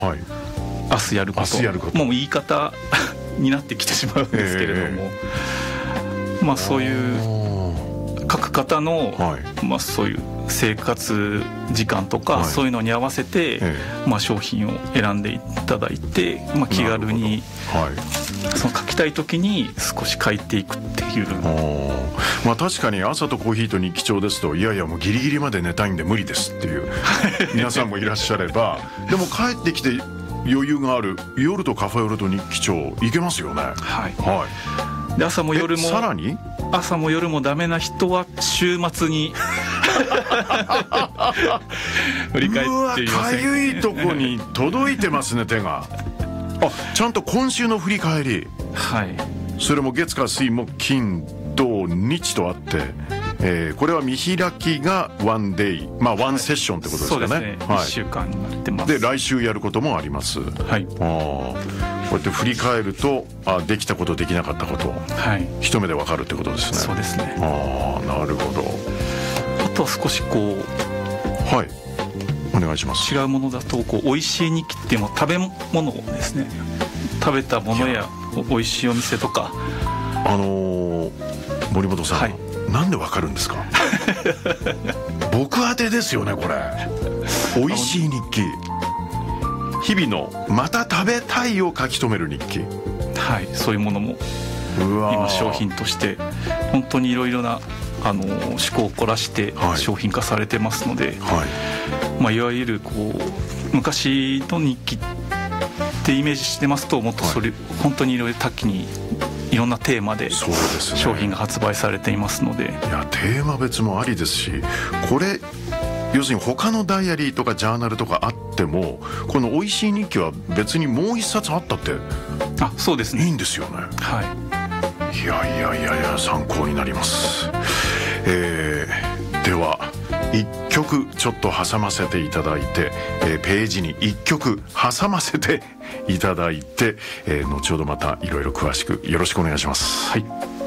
はい、 明日やること、もう言い方になってきてしまうんですけれども、まあそういう各方の、まあそういう生活時間とか、そういうのに合わせて、まあ商品を選んでいただいて、まあ気軽に、その書きたい時に少し書いていくっていう。 まあ確かに朝とコーヒーと日記帳ですと、いやいやもうギリギリまで寝たいんで無理ですっていう皆さんもいらっしゃれば、でも帰ってきて余裕がある夜とカフェオレと日記帳いけますよね。 で朝も夜もさらに朝も夜もダメな人は週末に振り返ってみませんか。 かゆいとこに届いてますね手が。ちゃんと今週の振り返り、それも月火水木金土日とあって、これは見開きがワンデイ、まあワンセッションってことですかね。 そうですね、1週間になってます。 で来週やることもあります。こうやって振り返ると、できたことできなかったこと、一目でわかるってことですね。 そうですね。 なるほど。 あと少しこう、 お願いします。 違うものだとこう美味しい日記っていうのは食べ物ですね。食べたものや美味しいお店とか。 森本さん、なんでわかるんですか？僕宛てですよねこれ。美味しい日記、日々のまた食べたいを書き留める日記。 そういうものも今商品として本当にいろいろな思考を凝らして商品化されてますので、まあいわゆるこう昔の日記ってイメージしてますと、もっとそれ本当にいろいろ多岐にいろんなテーマで商品が発売されていますので、いやテーマ別もありですし、これ要するに他のダイアリーとかジャーナルとかあっても、この美味しい日記は別にもう一冊あったってそうですね、 いいんですよね。いや参考になります。では1曲ちょっと挟ませていただいて、ページに1曲挟ませていただいて、後ほどまたいろいろ詳しくよろしくお願いします。